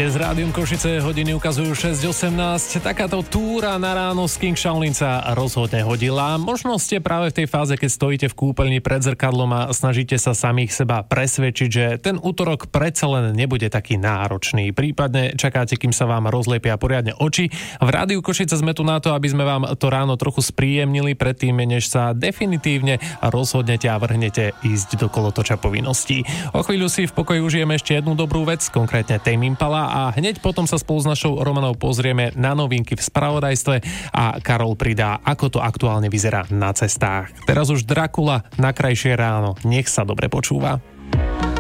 Ste s Rádiom Košice, hodiny ukazujú 6:18. Takáto túra na ráno z King Shaolin sa rozhodne hodila. Možno ste práve v tej fáze, keď stojíte v kúpeľni pred zrkadlom a snažíte sa samých seba presvedčiť, že ten útorok predsa len nebude taký náročný. Prípadne čakáte, kým sa vám rozlepia poriadne oči. V Rádiu Košice sme tu na to, aby sme vám to ráno trochu spríjemnili predtým, než sa definitívne rozhodnete a vrhnete ísť do kolotoča povinností. O chvíľu si v pokoji užijeme ešte jednu dobrú vec, konkrétne Tame Impala, a hneď potom sa spolu s našou Romanou pozrieme na novinky v spravodajstve a Karol pridá, ako to aktuálne vyzerá na cestách. Teraz už Dracula na krajšie ráno. Nech sa dobre počúva.